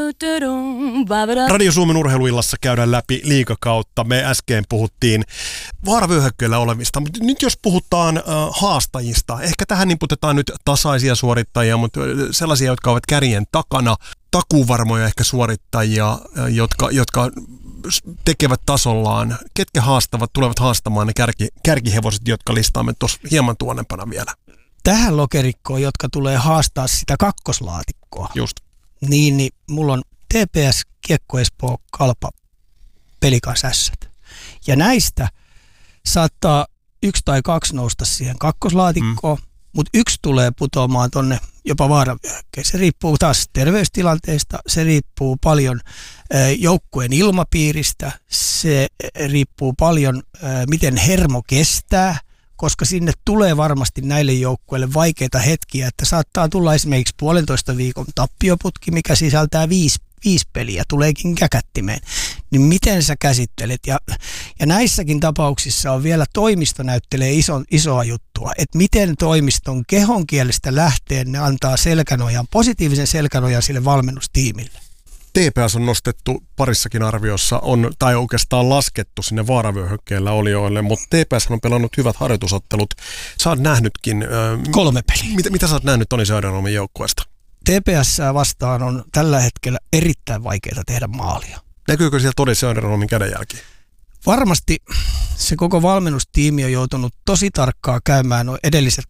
Radio Suomen urheiluillassa käydään läpi liigakautta. Me äsken puhuttiin vaaravyöhykkeellä olevista, mutta nyt jos puhutaan haastajista, ehkä tähän niputetaan nyt tasaisia suorittajia, mutta sellaisia, jotka ovat kärjen takana, takuuvarmoja ehkä suorittajia, jotka tekevät tasollaan. Ketkä haastavat, tulevat haastamaan ne kärkihevoset, jotka listaamme tuossa hieman tuonnempana vielä? Tähän lokerikkoon, jotka tulee haastaa sitä kakkoslaatikkoa. Just. Niin mulla on TPS, Kiekko Espoo, Kalpa, Pelikans Ässät. Ja näistä saattaa 1 tai 2 nousta siihen kakkoslaatikkoon, mutta 1 tulee putoamaan tonne jopa vaaravyöhykkeen. Se riippuu taas terveystilanteesta, se riippuu paljon joukkueen ilmapiiristä, se riippuu paljon miten hermo kestää, koska sinne tulee varmasti näille joukkueille vaikeita hetkiä, että saattaa tulla esimerkiksi 1,5 viikon tappioputki, mikä sisältää 5 peliä, tuleekin käkättimeen. Niin miten sä käsittelet? Ja näissäkin tapauksissa on vielä toimisto näyttelee isoa juttua, että miten toimiston kehon kielestä lähteen ne antaa positiivisen selkänojan sille valmennustiimille. TPS on nostettu parissakin arviossa, tai oikeastaan laskettu sinne vaaravyöhykkeellä olijoille, mutta TPS on pelannut hyvät harjoitusottelut. Sä oot nähnytkin... 3 peliä. Mitä sä oot nähnyt Toni Söderholmin joukkueesta? TPS vastaan on tällä hetkellä erittäin vaikeaa tehdä maalia. Näkyykö siellä Toni Söderholmin kädenjälki? Varmasti se koko valmennustiimi on joutunut tosi tarkkaan käymään nuo edelliset